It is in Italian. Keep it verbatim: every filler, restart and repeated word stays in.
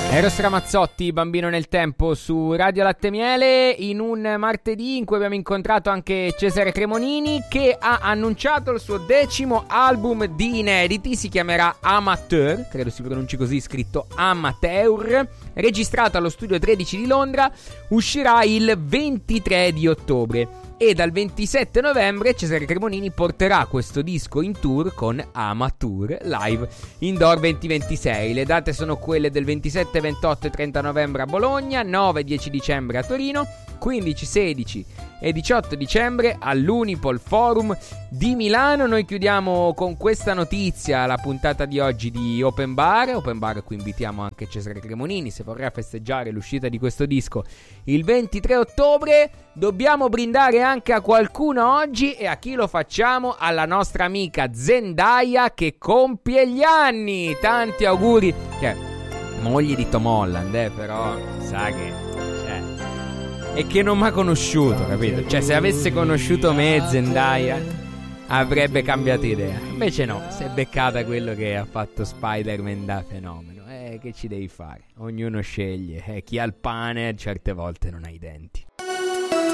Eros Ramazzotti, Bambino nel tempo su Radio Latte Miele, in un martedì in cui abbiamo incontrato anche Cesare Cremonini, che ha annunciato il suo decimo album di inediti. Si chiamerà Amateur, credo si pronunci così, scritto Amateur, registrato allo Studio tredici di Londra. Uscirà il ventitré di ottobre. E dal ventisette novembre Cesare Cremonini porterà questo disco in tour con Amateur Live Indoor duemilaventisei. Le date sono quelle del ventisette, ventotto e trenta novembre a Bologna, nove e dieci dicembre a Torino, quindici, sedici e diciotto dicembre all'Unipol Forum di Milano. Noi chiudiamo con questa notizia la puntata di oggi di Open Bar. Open Bar a cui invitiamo anche Cesare Cremonini se vorrà festeggiare l'uscita di questo disco il ventitré ottobre. Dobbiamo brindare anche a qualcuno oggi, e a chi lo facciamo? Alla nostra amica Zendaya, che compie gli anni. Tanti auguri. Che moglie di Tom Holland, eh, però sa che cioè, e che non mi ha conosciuto, capito? Cioè, se avesse conosciuto me, Zendaya avrebbe cambiato idea. Invece no, si è beccata quello che ha fatto Spider-Man da fenomeno. Eh, che ci devi fare? Ognuno sceglie. Eh, chi ha il pane certe volte non ha i denti.